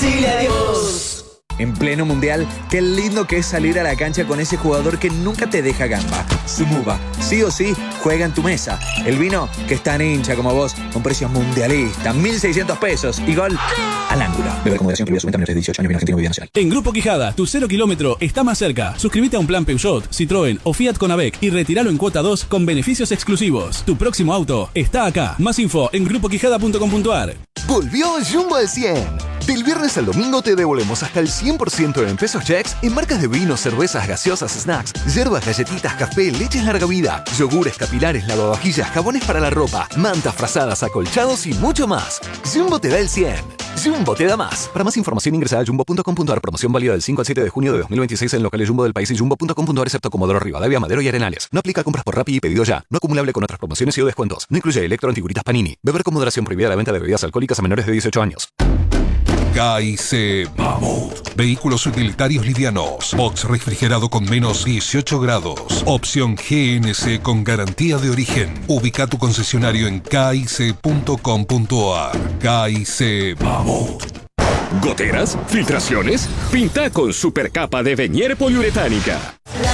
Dile adiós. En pleno mundial, qué lindo que es salir a la cancha con ese jugador que nunca te deja gamba. Sumuba, sí o sí, juega en tu mesa. El vino que es tan hincha como vos, con precios mundialistas, 1.600 pesos y gol al ángulo. Beber con moderación, prohibido menores de 18 años, bien argentino, bebida nacional. En Grupo Quijada, tu 0 kilómetro está más cerca. Suscríbete a un plan Peugeot, Citroën o Fiat con AVEC y retíralo en cuota 2 con beneficios exclusivos. Tu próximo auto está acá. Más info en grupoquijada.com.ar. Volvió Jumbo al 100. Del viernes al domingo te devolvemos hasta el 100% en pesos checks en marcas de vinos, cervezas, gaseosas, snacks, hierbas, galletitas, café, leches larga vida, yogures, capilares, lavavajillas, jabones para la ropa, mantas, frazadas, acolchados y mucho más. Jumbo te da el 100. Jumbo te da más. Para más información ingresa a jumbo.com.ar. Promoción válida del 5 al 7 de junio de 2026 en locales Jumbo del país y jumbo.com.ar excepto Comodoro Rivadavia, Madero y Arenales. No aplica compras por Rappi y pedido ya. No acumulable con otras promociones y o descuentos. No incluye electro, antiguritas, Panini. Beber con moderación, prohibida la venta de bebidas alcohólicas a menores de 18 años. KIC Mammoth. Vehículos utilitarios livianos. Box refrigerado con menos 18 grados. Opción GNC con garantía de origen. Ubica tu concesionario en kic.com.ar. KIC Mammoth. ¿Goteras? ¿Filtraciones? Pinta con supercapa de Venier poliuretánica.